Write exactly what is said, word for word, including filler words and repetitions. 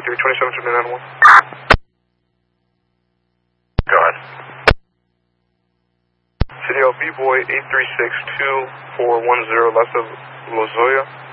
three twenty-seven to nine one. Go ahead. C D L B-Boy eight three six two four one zero, left of Lozoya.